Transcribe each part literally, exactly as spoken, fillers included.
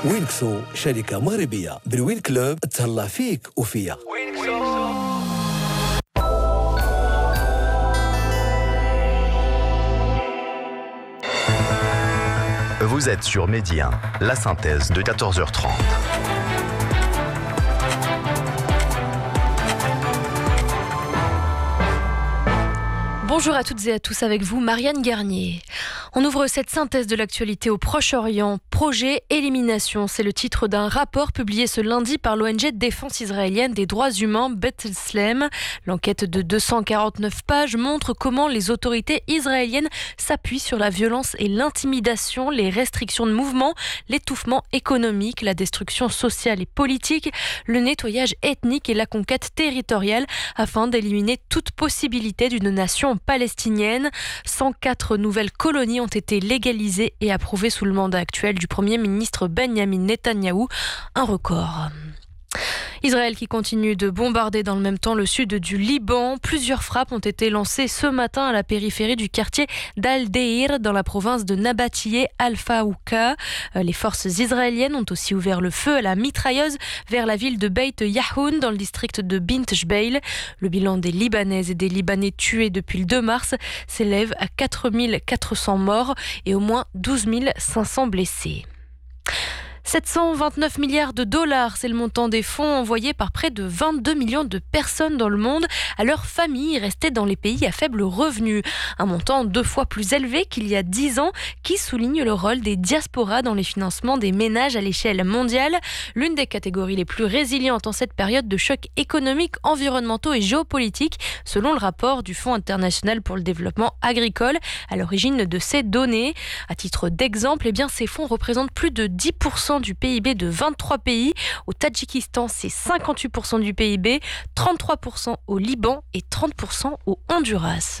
وينكسو شركة مغربية بالوين كلوب تهلا فيك وفيا. Vous êtes sur Medi un, la synthèse de quatorze heures trente. Bonjour à toutes et à tous, avec vous Marianne Garnier. On ouvre cette synthèse de l'actualité au Proche-Orient. Projet Élimination, c'est le titre d'un rapport publié ce lundi par l'O N G de défense israélienne des droits humains B'Tselem. L'enquête de deux cent quarante-neuf pages montre comment les autorités israéliennes s'appuient sur la violence et l'intimidation, les restrictions de mouvement, l'étouffement économique, la destruction sociale et politique, le nettoyage ethnique et la conquête territoriale afin d'éliminer toute possibilité d'une nation palestinienne. cent quatre nouvelles colonies ont été légalisées et approuvées sous le mandat actuel du Premier ministre Benjamin Netanyahou, un record. Israël qui continue de bombarder dans le même temps le sud du Liban. Plusieurs frappes ont été lancées ce matin à la périphérie du quartier d'Al-Deir dans la province de Nabatiyeh Al-Fawqa. Les forces israéliennes ont aussi ouvert le feu à la mitrailleuse vers la ville de Beit Yahoun dans le district de Bint Jbeil. Le bilan des Libanaises et des Libanais tués depuis le deux mars s'élève à quatre mille quatre cents morts et au moins douze mille cinq cents blessés. sept cent vingt-neuf milliards de dollars, c'est le montant des fonds envoyés par près de vingt-deux millions de personnes dans le monde à leurs familles restées dans les pays à faible revenu. Un montant deux fois plus élevé qu'il y a dix ans qui souligne le rôle des diasporas dans les financements des ménages à l'échelle mondiale. L'une des catégories les plus résilientes en cette période de chocs économiques, environnementaux et géopolitiques, selon le rapport du Fonds international pour le développement agricole à l'origine de ces données. À titre d'exemple, eh bien, ces fonds représentent plus de dix pour cent du P I B de vingt-trois pays. Au Tadjikistan, c'est cinquante-huit pour cent du P I B, trente-trois pour cent au Liban et trente pour cent au Honduras.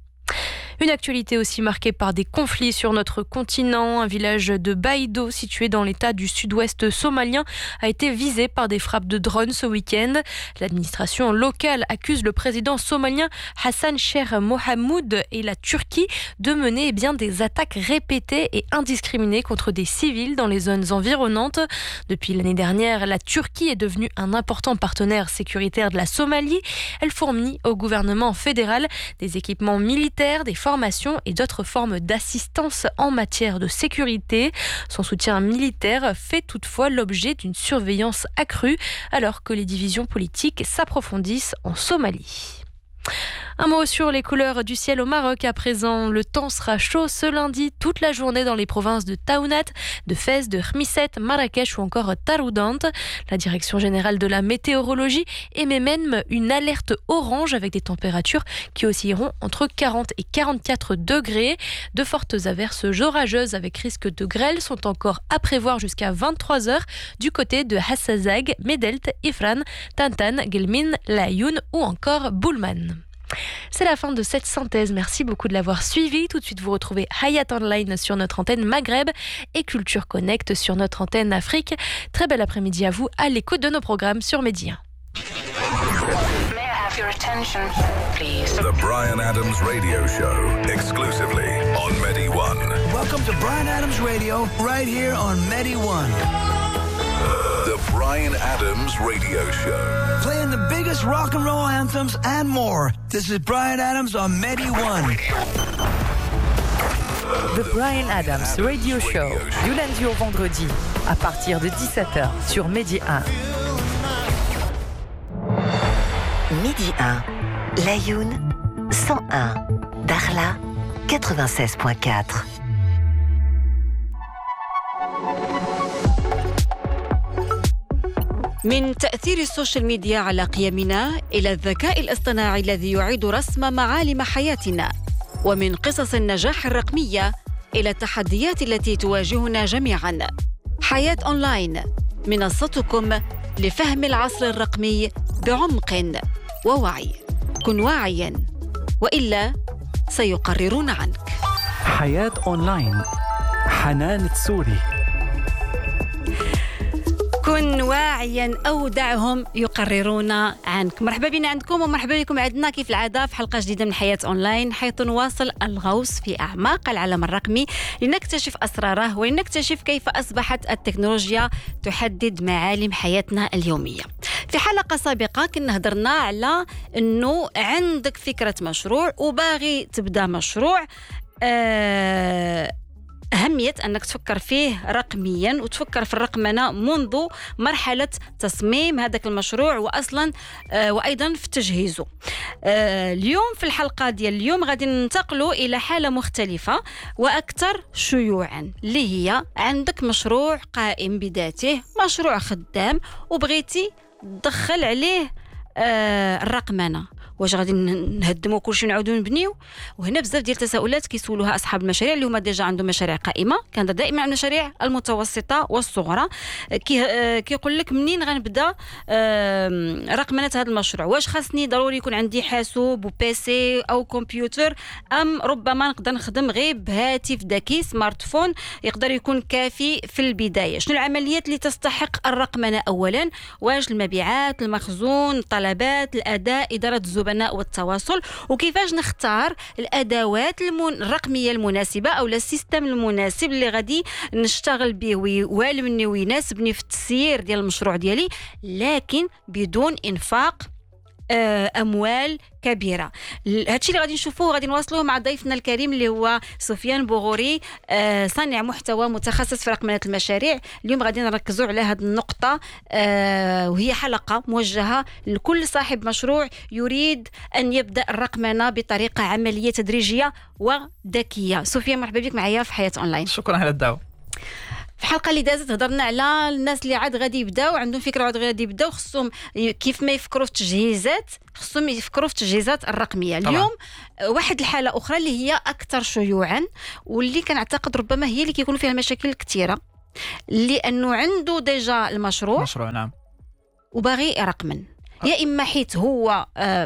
Une actualité aussi marquée par des conflits sur notre continent. Un village de Baïdo, situé dans l'état du sud-ouest somalien, a été visé par des frappes de drones ce week-end. L'administration locale accuse le président somalien Hassan Sheikh Mohamud et la Turquie de mener eh bien, des attaques répétées et indiscriminées contre des civils dans les zones environnantes. Depuis l'année dernière, la Turquie est devenue un important partenaire sécuritaire de la Somalie. Elle fournit au gouvernement fédéral des équipements militaires, des formations et d'autres formes d'assistance en matière de sécurité. Son soutien militaire fait toutefois l'objet d'une surveillance accrue alors que les divisions politiques s'approfondissent en Somalie. Un mot sur les couleurs du ciel au Maroc à présent. Le temps sera chaud ce lundi toute la journée dans les provinces de Taounat, de Fès, de Khmisset, Marrakech ou encore Taroudant. La direction générale de la météorologie émet même une alerte orange avec des températures qui oscilleront entre quarante et quarante-quatre degrés. De fortes averses orageuses avec risque de grêle sont encore à prévoir jusqu'à vingt-trois heures du côté de Hassazag, Medelt, Ifran, Tantan, Gelmin, Laayoun ou encore Boulman. C'est la fin de cette synthèse. Merci beaucoup de l'avoir suivi. Tout de suite, vous retrouvez Hayat Online sur notre antenne Maghreb et Culture Connect sur notre antenne Afrique. Très bel après-midi à vous à l'écoute de nos programmes sur Medi un. May I have your attention, please? The Bryan Adams Radio Show, exclusively on Medi one. Welcome to Bryan Adams Radio, right here on Medi one. The Bryan Adams Radio Show. Playing the biggest rock and roll anthems and more. This is Bryan Adams on Medi one. The Bryan Adams Radio Show, du lundi au vendredi, à partir de dix-sept heures sur Medi un. Medi un, Laayoun, cent un, Dakhla, quatre-vingt-seize virgule quatre. من تأثير السوشيال ميديا على قيمنا إلى الذكاء الاصطناعي الذي يعيد رسم معالم حياتنا، ومن قصص النجاح الرقمية إلى التحديات التي تواجهنا جميعاً. حياة أونلاين، منصتكم لفهم العصر الرقمي بعمق ووعي. كن واعياً وإلا سيقررون عنك. حياة أونلاين، حنان تسوري. كن واعيا أو دعهم يقررون عنك. مرحبا بنا عندكم ومرحبا بكم عندنا كيف العادة في حلقة جديدة من حياة أونلاين، حيث نواصل الغوص في أعماق العالم الرقمي لنكتشف أسراره ولنكتشف كيف أصبحت التكنولوجيا تحدد معالم حياتنا اليومية. في حلقة سابقة كنا هضرنا على أنه عندك فكرة مشروع وباغي تبدأ مشروع، أه أهمية أنك تفكر فيه رقمياً وتفكر في الرقمنة منذ مرحلة تصميم هذاك المشروع وأصلاً آه وأيضاً في تجهيزه. آه اليوم في الحلقة ديال اليوم غادي ننتقلوا إلى حالة مختلفة وأكثر شيوعاً، اللي هي عندك مشروع قائم بذاته، مشروع خدام وبغيتي تدخل عليه آه الرقمنة. واش غادي نهدموا كلشي ونعاودوا نبنيو؟ وهنا بزاف ديال التساؤلات كيسولوها اصحاب المشاريع اللي هما ديجا عندهم مشاريع قائمه. كنهضر دائما على المشاريع المتوسطه والصغرى. كي كيقول لك منين غنبدا رقمنه هذا المشروع؟ واش خاصني ضروري يكون عندي حاسوب وبيسي او كمبيوتر، ام ربما نقدر نخدم غير بهاتف ذكي سمارت فون يقدر يكون كافي في البدايه؟ شنو العمليات اللي تستحق الرقمنه اولا؟ واش المبيعات، المخزون، الطلبات، الاداء، اداره الزبناء والتواصل؟ وكيفاش نختار الادوات المن... الرقميه المناسبه او السيستم المناسب اللي غادي نشتغل به ويوالمني ويناسبني في التسيير ديال المشروع ديالي، لكن بدون انفاق اموال كبيره. هادشي اللي غادي نشوفوه غادي نواصلوه مع ضيفنا الكريم اللي هو سفيان بوغوري، صانع محتوى متخصص في رقمنه المشاريع. اليوم غادي نركزوا على هذه النقطه، وهي حلقه موجهه لكل صاحب مشروع يريد ان يبدا الرقمنه بطريقه عمليه تدريجيه وذكيه. سفيان مرحبا بك معايا في حياه اونلاين. شكرا على الدعوه. في الحلقه اللي دازت هضرنا على الناس اللي عاد غادي يبداو عندهم فكره عاد غادي يبداو، خصهم كيف ما يفكروا في التجهيزات خصهم يفكروا في التجهيزات الرقميه. طبعا. اليوم واحد الحاله اخرى اللي هي اكثر شيوعا واللي كنعتقد ربما هي اللي كيكونوا فيها مشاكل كثيره، لانه عنده ديجا المشروع مشروع نعم وباغي يرقمن، يا اما حيت هو آه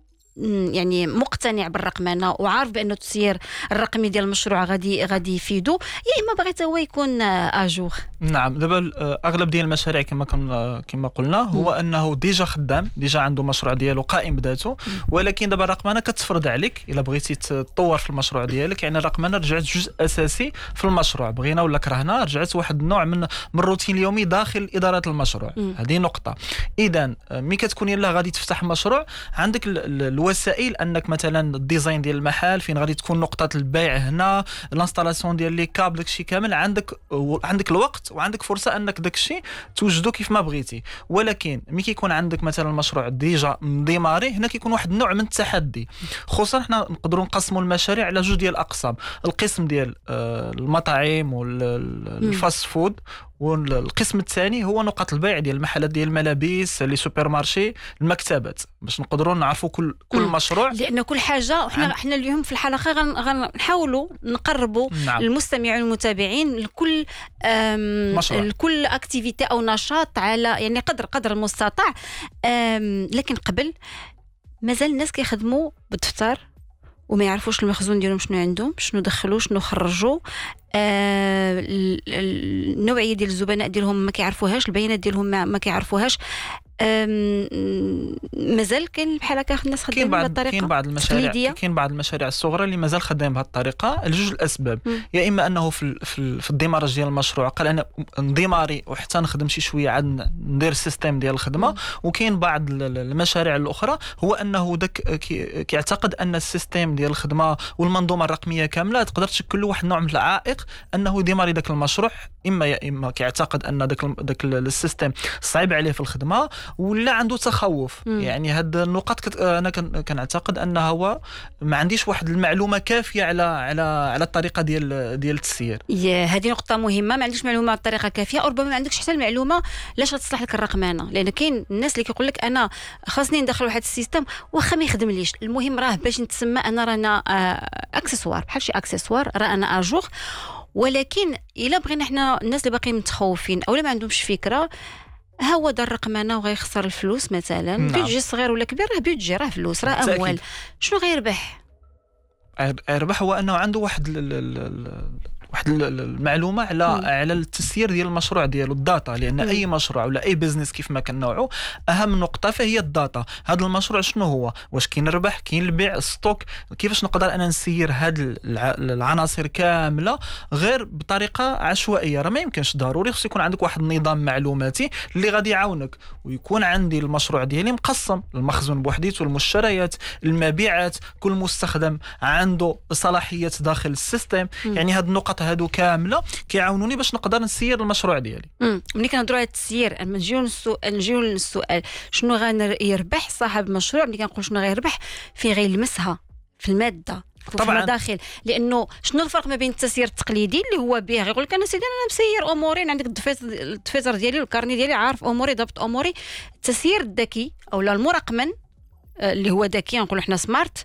يعني مقتنع بالرقمنه وعارف بانه التسيير الرقمي ديال المشروع غادي غادي يفيدو، يا اما بغيت هو يكون اجور. نعم، دابا اغلب ديال المشاريع كما كنا كما قلنا هو م. انه ديجا خدام، ديجا عنده مشروع ديالو قائم بذاته، ولكن دابا الرقمنه كتفرض عليك الا بغيتي تطور في المشروع ديالك. يعني الرقمنه رجعت جزء اساسي في المشروع، بغينا ولا كرهنا رجعت واحد النوع من من الروتين اليومي داخل اداره المشروع. هذه نقطه. اذا ملي كتكون يلاه غادي تفتح مشروع، عندك الوسائل انك مثلا الديزاين ديال المحل فين غادي تكون نقطه البيع، هنا الانستالاسيون ديال لي كابل داكشي كامل، عندك عندك الوقت وعندك فرصه انك داكشي توجدو كيف ما بغيتي. ولكن ملي كيكون عندك مثلا المشروع ديجا ديماري، هنا كيكون واحد النوع من التحدي. خصوصا حنا نقدروا نقسموا المشاريع على جوج ديال الاقسام، القسم ديال المطاعم والفاست فود، والقسم الثاني هو نقاط البيع ديال المحلات ديال الملابس، لي سوبر مارشي، المكتبات، باش نقدروا نعرفوا كل كل م. مشروع، لان كل حاجه احنا احنا اليوم في الحلقه غنحاولوا نقربوا نعم. المستمعين والمتابعين لكل لكل اكتيفيتي او نشاط على يعني قدر قدر المستطاع. لكن قبل مازال الناس كيخدموا بالدفتر وما يعرفوش المخزون ديالهم شنو عندهم، شنو دخلوا شنو خرجوا، آه النوعيه ديال الزبناء ديالهم ما كيعرفوهاش، البيانات ديالهم ما, ما كيعرفوهاش. مازال كاين بحال هكا الناس خدامين بهذه الطريقه. كاين بعض المشاريع كاين بعض المشاريع الصغرى اللي مازال خدامين بهذه الطريقه لجوج الاسباب. م. يا اما انه في في, في الديمارج ديال المشروع قال انا نديماري وحتى نخدم شي شويه عاد ندير السيستم ديال الخدمه. م. وكاين بعض المشاريع الاخرى هو انه داك كيعتقد ان السيستم ديال الخدمه والمنظومه الرقميه كامله تقدر تشكل له واحد النوع من العائق انه يديماري داك المشروع. اما يا اما كيعتقد ان داك داك السيستم صعيب عليه في الخدمه، ولا عنده تخوف. م. يعني هاد النقاط كت... انا كنعتقد ان هو ما عنديش واحد المعلومه كافيه على على على الطريقه ديال ديال التسيير. هذه نقطه مهمه، ما عندكش معلومه على الطريقه كافيه، او ربما ما عندكش حتى المعلومه لاش غتصلح لك الرقمنه. لان كاين الناس اللي كيقول لك انا خاصني ندخل واحد السيستم واخا ما يخدمليش، المهم راه باش نتسمى انا رانا اكسسوار، بحال شي اكسسوار، راه انا اجور. ولكن الا بغينا احنا الناس اللي باقيين متخوفين او ما عندهمش فكره، هو دار الرقمنه وغيخسر الفلوس مثلا. نعم. بيجي صغير ولا كبير راه بيجي راه فلوس راه اموال، شنو غيربح؟ يربح هو انه عنده واحد ال ال ال واحد المعلومه على م. على التسيير ديال المشروع ديالو الداتا، لان م. اي مشروع ولا اي بيزنس كيف ما كان نوعه اهم نقطه فيه هي الداتا. هذا المشروع شنو هو، واش كاين الربح، كاين البيع، الستوك، كيفاش نقدر انا نسير هاد العناصر كامله غير بطريقه عشوائيه. راه ما يمكنش، ضروري خص يكون عندك واحد النظام معلوماتي اللي غادي يعاونك، ويكون عندي المشروع ديالي مقسم، المخزون بوحديته، المشتريات، المبيعات، كل مستخدم عنده صلاحيات داخل السيستم. يعني هاد النقط هادو كامله كيعاونوني باش نقدر نسير المشروع ديالي. ملي كنهضروا على التسيير، نجيو للسؤال نجيو للسؤال شنو غيربح صاحب المشروع ملي كنقول شنو غيربح في غيلمسها في الماده طبعا في المداخل. لانه شنو الفرق ما بين التسيير التقليدي اللي هو بيه غيقول لك انا سيدي انا مسير اموري، عندك الدفاتر ديالي والكارني ديالي، عارف اموري، ضبط اموري. التسيير الذكي او المرقمن اللي هو ذكي نقولوا احنا سمارت،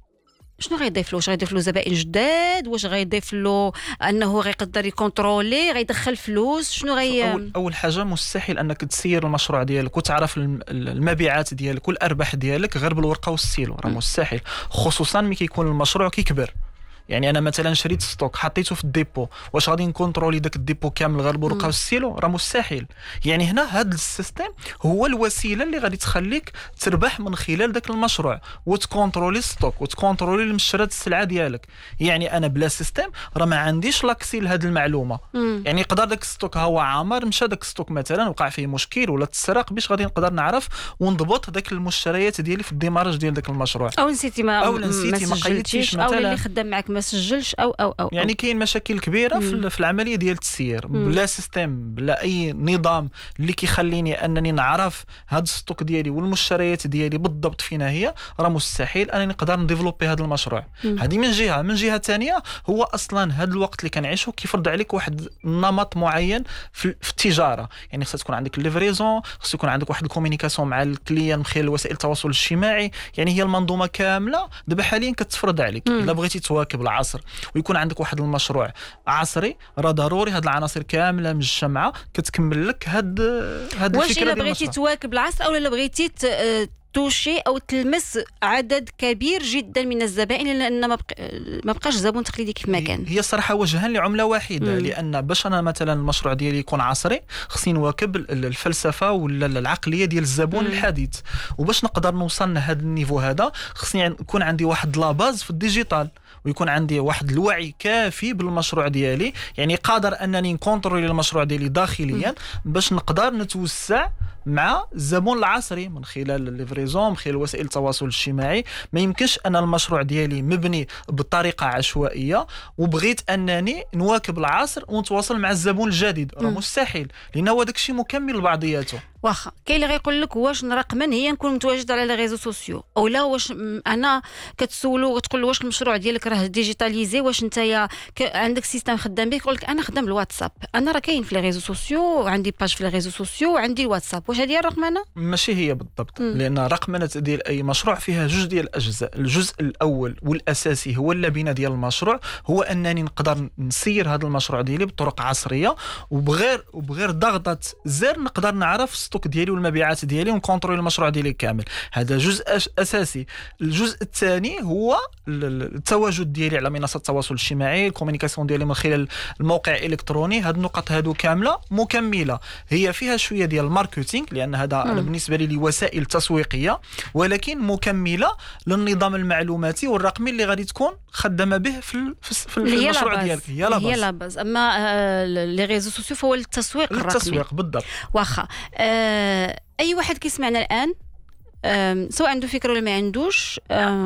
شنو غيضيف له؟ واش غيضيف له زبائن جداد؟ واش غيضيف له انه غيقدر يكونترولي، غيدخل فلوس؟ شنو غي اول, أول حاجه مستحيل انك تسير المشروع ديالك وتعرف المبيعات ديالك والارباح ديالك غير بالورقه والستيلو، راه مستحيل، خصوصا ملي كيكون المشروع كيكبر. يعني انا مثلا شريت ستوك حطيته في الديبو، واش غادي نكونترولي داك الديبو كامل غير بالورقه والستيلو؟ راه مستحيل. يعني هنا هذا السيستم هو الوسيله اللي غادي تخليك تربح من خلال داك المشروع وتكونترولي ستوك وتكونترولي المشتريات السلعه ديالك. يعني انا بلا سيستم راه ما عنديش لاكسي لهذه المعلومه. مم. يعني يقدر داك الستوك هو عامر، مشى داك الستوك مثلا وقع فيه مشكل ولا تسرق، باش غادي نقدر نعرف ونضبط داك المشتريات ديالي في الديمارج ديال داك المشروع. او نسيتي ما او نسيتي ما قيدتيش مثلا، او اللي خدام معك ما سجلش او او او يعني كاين مشاكل كبيره مم. في العمليه ديال التسيير. مم. بلا سيستم، بلا اي نظام اللي كيخليني انني نعرف هاد الستوك ديالي والمشتريات ديالي بالضبط فين هي، راه مستحيل انني نقدر نديفلوبي هذا المشروع. هذه من جهه. من جهه ثانيه هو اصلا هذا الوقت اللي كنعيشو كيفرض عليك واحد النمط معين في, في التجاره. يعني خص تكون عندك الليفريزون، خص يكون عندك واحد الكومونيكاسيون مع الكليان من خلال وسائل التواصل الاجتماعي. يعني هي المنظومه كامله دابا حاليا كتفرض عليك. الا بغيتي تواكب العصر ويكون عندك واحد المشروع عصري، راه ضروري هاد العناصر كامله مجمعه كتكمل لك هاد هاد الفكره. واش الا بغيتي تواكب العصر او الا بغيتي توشي او تلمس عدد كبير جدا من الزبائن، لان ما بق... ما بقاش زبون تقليدي كيف ما كان. هي الصراحه وجهان لعمله واحده. مم. لان باش انا مثلا المشروع ديالي يكون عصري خصني نواكب الفلسفه ولا العقليه ديال الزبون مم. الحديث. وباش نقدر نوصل لهذا النيفو هذا خصني يكون عندي واحد لاباز في الديجيتال، ويكون عندي واحد الوعي كافي بالمشروع ديالي. يعني قادر انني نكونترولي المشروع ديالي داخليا باش نقدر نتوسع مع الزبون العصري من خلال الليفريزون، من خلال وسائل التواصل الاجتماعي. ما يمكنش ان المشروع ديالي مبني بطريقه عشوائيه وبغيت انني نواكب العصر ونتواصل مع الزبون الجديد، راه مستحيل، لان هو داكشي مكمل لبعضياته. واخا كاين اللي غيقول لك واش نرقمن هي نكون متواجد على لي ريزو سوسيو، او لا واش انا كتسولو وتقول له واش المشروع ديالك راه ديجيتاليزي، واش نتايا عندك سيستم خدام به، يقول لك انا خدام الواتساب، انا راه كاين في لي ريزو سوسيو، عندي باج في لي ريزو سوسيو وعندي الواتساب. واش هذه الرقمنه؟ ماشي هي بالضبط. مم. لان رقمنه ديال اي مشروع فيها جوج ديال الاجزاء. الجزء الاول والاساسي هو اللبنه ديال المشروع، هو انني نقدر نسير هذا المشروع ديالي بطرق عصريه وبغير وبغير ضغطه زر نقدر نعرف الستوك ديالي والمبيعات ديالي ونكونترول المشروع ديالي كامل. هذا جزء اساسي. الجزء الثاني هو التواجد ديالي على منصات التواصل الاجتماعي، الكومونيكاسيون ديالي من خلال الموقع الالكتروني. هاد النقط هادو كامله مكمله، هي فيها شويه ديال الماركتينغ لان هذا أنا بالنسبه لي وسائل تسويقيه، ولكن مكمله للنظام المعلوماتي والرقمي اللي غادي تكون خدامه به في في المشروع ديالك. هي لا هي لا باز. اما لي ريزو سوسيو فهو التسويق الرقمي. التسويق بالضبط. واخا أه اي واحد كيسمعنا الان سواء عنده فكره ولا ما عندوش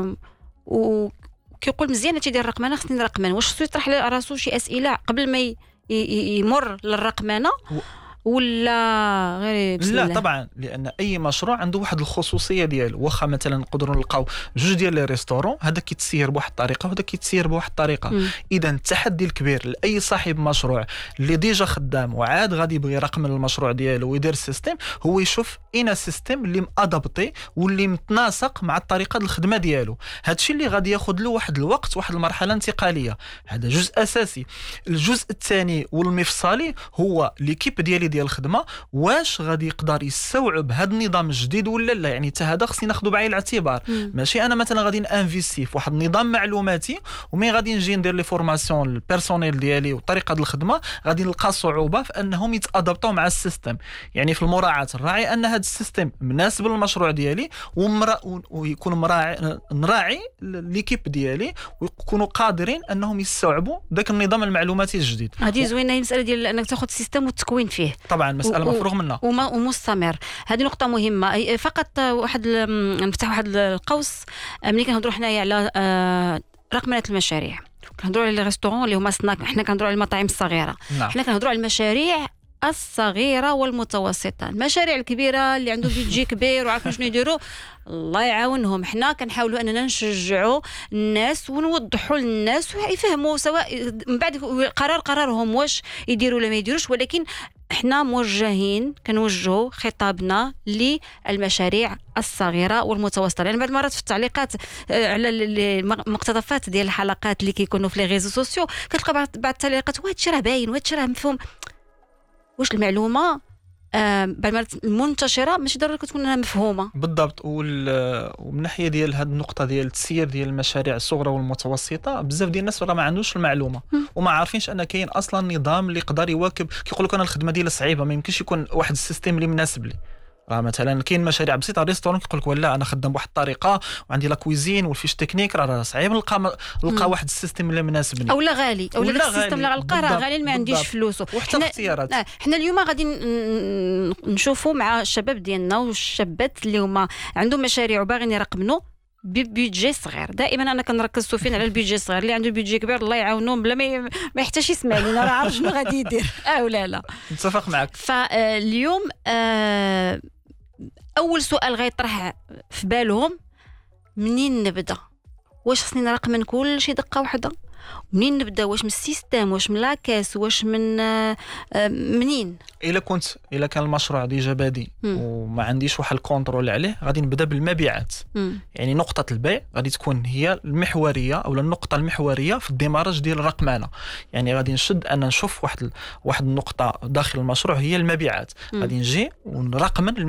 وكيقول مزيان هادشي ديال الرقمنه خصني نرقمن، واش خصو يطرح راسو شي اسئله قبل ما يمر للرقمنه و... ولا غير بسم لا الله؟ طبعا، لان اي مشروع عنده واحد الخصوصيه ديالو. واخا مثلا نقدروا نلقاو جوج ديال لي ريستورون، هذا كيتسير بواحد الطريقه وهذا كيتسير بواحد الطريقه. اذا التحدي الكبير لاي صاحب مشروع اللي ديجا خدام وعاد غادي يبغي يرقم المشروع ديالو ويدير السيستم، هو يشوف اين سيستم اللي مادابطي واللي متناسق مع الطريقه ديال الخدمه ديالو. هادشي اللي غادي ياخذ له واحد الوقت، واحد المرحله انتقاليه. هذا جزء اساسي. الجزء الثاني والمفصلي هو ليكيب ديالي ديال الخدمه واش غادي يقدر يستوعب هذا النظام الجديد ولا لا. يعني حتى هذا خصني ناخذه بعين الاعتبار. ماشي انا مثلا غادي نانفيستي في واحد النظام معلوماتي ومي غادي نجي ندير لي فورماسيون البيرسونيل ديالي وطريقه الخدمه غادي نلقى صعوبه في انهم يتادابطوا مع السيستم. يعني في المراعاه نراعي ان هذا السيستم مناسب للمشروع ديالي ومرا ويكون مراعي نراعي ليكيب ديالي ويكونوا قادرين انهم يستوعبوا ذاك النظام المعلوماتي الجديد. هذه زوينه، هي المساله ديال انك تاخذ السيستم والتكوين فيه طبعا مساله و... مفروغ منها ومستمر. هذه نقطه مهمه. فقط واحد نفتح واحد القوس ملي كنهضروا حنايا على رقمنه المشاريع، كنهضروا على لي ريستورون اللي هما سناك، حنا كنهضروا على المطاعم الصغيره. نعم. حنا كنهضروا على المشاريع الصغيره والمتوسطه. المشاريع الكبيره اللي عنده بيدجي كبير وعارفين شنو يديروا الله يعاونهم. حنا كنحاولوا اننا نشجعوا الناس ونوضحوا للناس ويفهموا سواء من بعد قرار قرارهم واش يديروا ولا ما يديروش، ولكن احنا موجهين كنوجهوا خطابنا للمشاريع الصغيره والمتوسطه. لان بعض المرات في التعليقات على المقتطفات ديال الحلقات اللي كيكونوا في لي ريزو سوسيو كتلقى بعض التعليقات وهذا الشيء راه باين وهذا الشيء راه مفهوم. واش المعلومه آه بعض المرات المنتشره ماشي ضروري تكون مفهومه بالضبط. ومن ناحيه ديال هذه النقطه ديال التسيير ديال المشاريع الصغرى والمتوسطه بزاف ديال الناس راه ما عندوش المعلومه وما عارفينش ان كاين اصلا نظام اللي يقدر يواكب. كيقول لك انا الخدمه ديالي صعيبه ما يمكنش يكون واحد السيستم اللي مناسب لي. راه مثلا كاين مشاريع بسيطه ريستورون كيقول لك ولا انا خدام بواحد الطريقه وعندي لا كويزين والفيش تكنيك راه صعيب نلقى نلقى واحد السيستم اللي مناسبني او لا غالي او لا السيستم اللي غنلقى راه غالي ما عنديش فلوسه. وحتى الاختيارات حنا اليوم غادي نشوفوا مع الشباب ديالنا والشابات اللي هما عندهم مشاريع وباغيين يرقمنوا ببيدجي صغير. دائما انا كنركز سفين على البيدجي الصغير. اللي عنده بيدجي كبير الله يعاونو بلا ما ما يحتاجش يسمع لينا راه عارف شنو غادي يدير اه ولا لا. متفق معك. فاليوم آه اول سؤال غيطرح في بالهم منين نبدا؟ واش خصني نرقم كل شي دقه واحده؟ منين نبدا؟ واش من السيستم واش من لاكاس واش من آه منين؟ الا كنت الا كان المشروع ديجا بادي وما عنديش واحد الكونترول عليه غادي نبدا بالمبيعات. مم. يعني نقطه البيع غادي تكون هي المحوريه او النقطه المحوريه في الديمارج ديال الرقمنه. يعني غادي نشد ان نشوف واحد ال... واحد النقطه داخل المشروع هي المبيعات. غادي نجي ونرقمن